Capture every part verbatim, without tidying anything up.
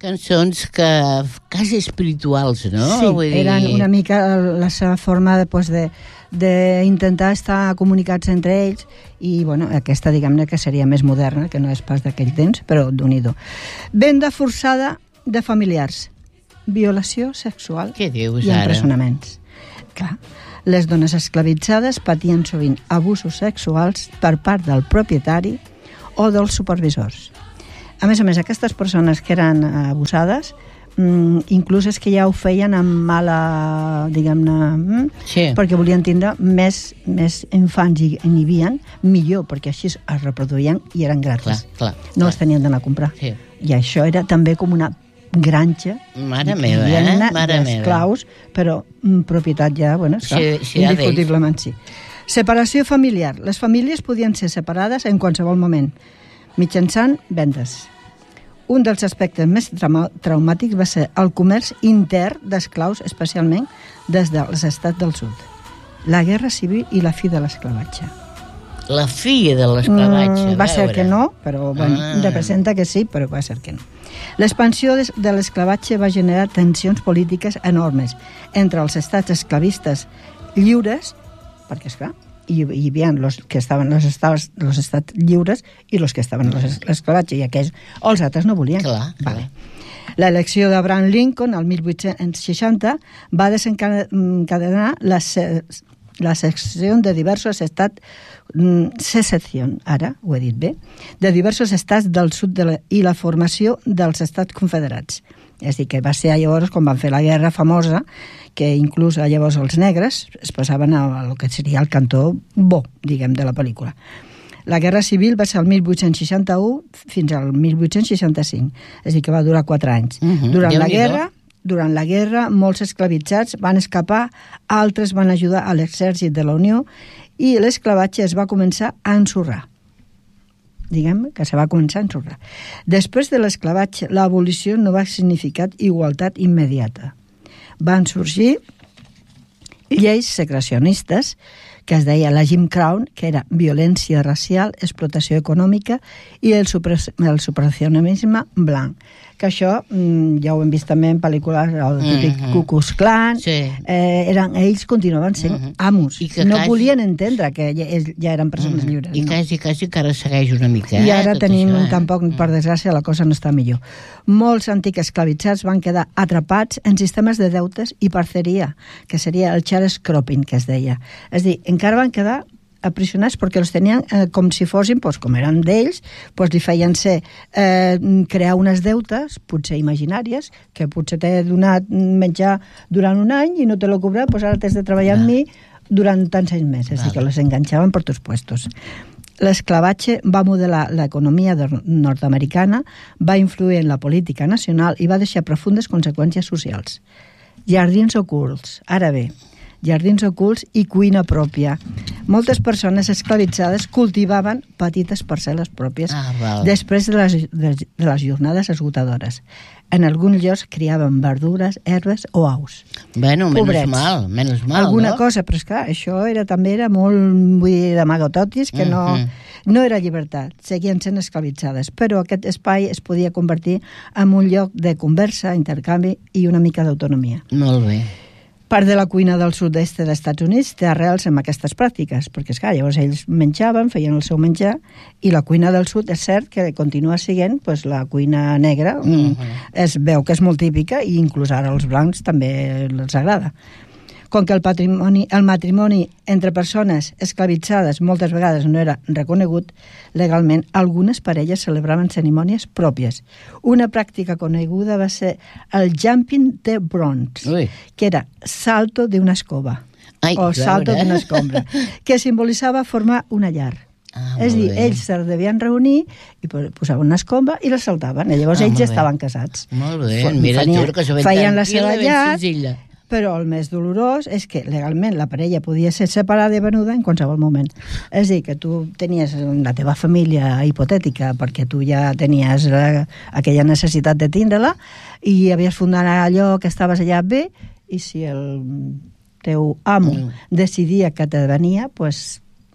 cançons que quasi espirituals, no? Sí, Vull dir... eren una mica la seva forma de, pues, de, d'intentar estar comunicats entre ells i, bueno, aquesta, diguem-ne, que seria més moderna, que no és pas d'aquell temps, però d'un-i-do. Venda forçada de familiars, violació sexual Què dius, i ara? empresonaments. Clar, les dones esclavitzades patien sovint abusos sexuals per part del propietari o dels supervisors. A més a més, aquestes persones que eren abusades, mm, inclús és que ja ho feien amb mala, diguem-ne, mm, Sí. perquè volien tindre més, més infants i n'hi havia, millor, perquè així es reproduïen i eren gratis. Clar, clar, no clar. els tenien d'anar a comprar. Sí. I això era també com una granja, Mare meva, eh? Mare meva. d'esclaus, però mm, propietat ja, bueno, esclar, Sí, sí, ja indiscutiblement sí. Separació familiar. Les famílies podien ser separades en qualsevol moment, mitjançant vendes. Un dels aspectes més trauma- traumàtics va ser el comerç intern d'esclaus, especialment des dels estats del sud. La guerra civil i la fi de l'esclavatge. La filla de l'esclavatge. Mm, va ser veure. que no, però bueno, Ah. representa que sí, però va ser que no. L'expansió de, de l'esclavatge va generar tensions polítiques enormes entre els estats esclavistes lliures, perquè, esclar, hi, hi havia los que estaven los estats, los estats lliures i los que estaven en l'esclavatge, i aquells o els altres no volien. Clar, clar. Vale. L'elecció d'Abraham Lincoln, el mil vuit-cents seixanta, va desencadenar la, se, la secció de diversos estats, secessió, ara ho he dit bé, de diversos estats del sud de la, i la formació dels estats confederats. És a dir, que va ser llavors quan van fer la guerra famosa, que inclús llavors els negres es passaven a el que seria el cantó bo, diguem, de la pel·lícula. La guerra civil va ser el mil vuit-cents seixanta-u fins al mil vuit-cents seixanta-cinc, és a dir, que va durar quatre anys. Mhm, Durant la Déu-n'hi-do. guerra, durant la guerra, molts esclavitzats van escapar, altres van ajudar a l'exèrcit de la Unió i l'esclavatge es va començar a ensorrar. Diguem que se va començar a ensorrar. Després de l'esclavatge, l'abolició no va significar igualtat immediata. Van sorgir lleis segregacionistes, que es deia la Jim Crow, que era violència racial, explotació econòmica i el, super, el supremacisme blanc. Que això mm, ja ho hem vist també en pel·lícules, el típic Mhm. Ku Klux Klan, Sí. eh, eren, ells continuaven sent Mhm. amos. I que No quasi- volien entendre que ja, ja eren persones Mm. lliures. I no? quasi, quasi encara segueix una mica. I eh, ara tot tenim, això, eh? tampoc, per desgràcia, la cosa no està millor. Molts antics esclavitzats van quedar atrapats en sistemes de deutes i parceria, que seria el sharecropping, que es deia. És a dir, encara van quedar aprisionats perquè els tenien eh, com si fossin, pues, com eren d'ells, pues, li feien ser eh, crear unes deutes, potser imaginàries, que potser t'he donat menjar durant un any i no te l'he cobrat, pues ara t'has de treballar amb mi durant tants anys més. És a dir, que les enganxaven per tots puestos. L'esclavatge va modelar l'economia nord-americana, va influir en la política nacional i va deixar profundes conseqüències socials. Jardins ocults, ara bé, jardins ocults i cuina pròpia. Moltes persones esclavitzades cultivaven petites parcel·les pròpies Ah, val. després de les, de, de les jornades esgotadores. En alguns llocs criaven verdures, herbes o aus. Bueno, menys Pobrets. mal, menys mal, Alguna no? cosa, però esclar, això era, també era molt, vull dir, d'amagatotis, que no, Mhm. no era llibertat, seguien sent esclavitzades, però aquest espai es podia convertir en un lloc de conversa, intercanvi i una mica d'autonomia. Molt bé. Part de la cuina del sud-est dels Estats Units té arrels en aquestes pràctiques, perquè, esclar, llavors ells menjaven, feien el seu menjar, i la cuina del sud és cert que continua sent pues, la cuina negra, Mhm. es veu que és molt típica, i inclús ara als blancs també els agrada. Com que el, patrimoni, el matrimoni entre persones esclavitzades moltes vegades no era reconegut legalment, algunes parelles celebraven cerimònies pròpies. Una pràctica coneguda va ser el jumping the bronze, Ui. que era salto d'una escova, Ai, o salto veure. d'una escombra, que simbolitzava formar una llar. Ah, És a dir, molt bé. ells se devien reunir i posaven una escomba i la saltaven. I llavors Ah, ells molt ja bé. estaven casats. Molt bé, Fa- mira, feien- tu, que s'ho ben feien la tranquil·la, seva ben llar, senzilla. però el més dolorós és que legalment la parella podia ser separada i venuda en qualsevol moment. És a dir, que tu tenies la teva família hipotètica perquè tu ja tenies la, aquella necessitat de tindre-la i havies fundat allò que estaves allà bé, i si el teu amo Mm. decidia que te venia, pues,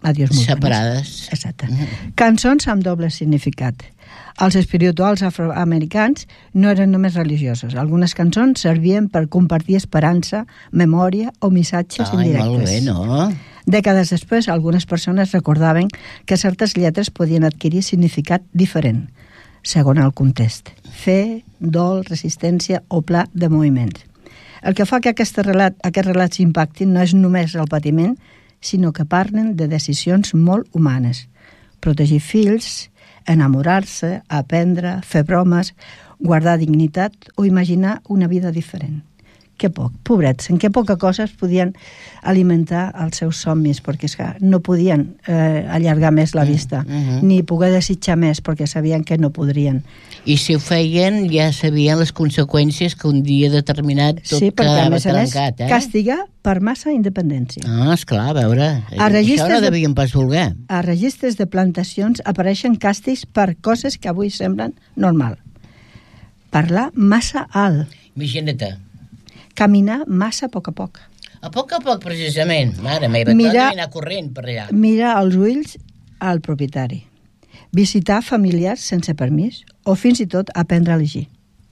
Adiós molt separades. bones. Exacte. Mm. Cançons amb doble significat. Els espirituals afroamericans no eren només religiosos. Algunes cançons servien per compartir esperança, memòria o missatges Ai, indirectes. molt bé, no? Dècades després, algunes persones recordaven que certes lletres podien adquirir significat diferent, segons el context. Fe, dol, resistència o pla de moviments. El que fa que aquest relat, aquests relats impactin no és només el patiment, sinó que parlen de decisions molt humanes. Protegir fills, enamorar-se, aprendre, fer bromes, guardar dignitat o imaginar una vida diferent. Que poc, pobrets, en que poca cosa es podien alimentar els seus somnis, perquè és que no podien eh, allargar més la vista, mm -hmm. ni poder desitjar més, perquè sabien que no podrien. I si ho feien, ja sabien les conseqüències que un dia determinat tot sí, perquè, quedava a més a més, trencat, eh? castigar per massa independència. Ah, esclar, a veure, A això no de- devien pas voler. A registres de plantacions apareixen càstigs per coses que avui semblen normal. Parlar massa alt, Imagina't. caminar massa a poc a poc, A poc a poc, precisament. Mare meva, Mira- tot devia anar corrent per allà. mirar als ulls al propietari, visitar familiars sense permís o fins i tot aprendre a llegir.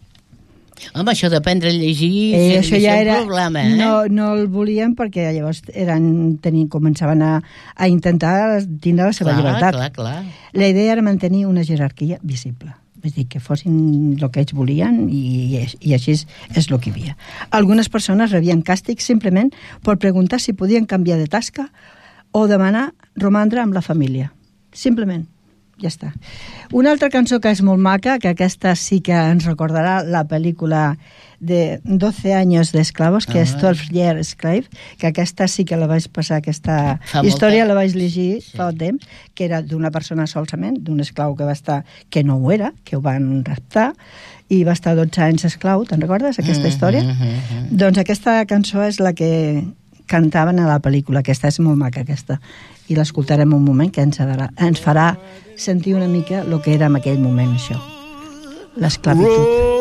Home, això d'aprendre a llegir Eh, sí, això devia ja ser era... un problema, eh? no, no el volien perquè llavors eren, tenien, començaven a, a intentar tindre la seva clar, llibertat. clar, clar. La idea era mantenir una jerarquia visible. És dir, que fossin el que ells volien i, i així és, és el que hi havia. Algunes persones rebien càstigs simplement per preguntar si podien canviar de tasca o demanar romandre amb la família. Simplement. Ja està. Una altra cançó que és molt maca, que aquesta sí que ens recordarà la pel·lícula de doce años de esclavos, que ah. és twelve year Slave, que aquesta sí que la vaig passar, aquesta Fa història molta... la vaig llegir sí. fa un temps, que era d'una persona solament, d'un esclau que va estar, que no ho era, que ho van raptar, i va estar dotze anys esclau, te'n recordes, aquesta història? Mm -hmm. Doncs aquesta cançó és la que cantaven a la pel·lícula, aquesta és molt maca, aquesta, i l'escoltarem un moment que ens, farà, ens farà sentir una mica el que era en aquell moment, això, l'esclavitud.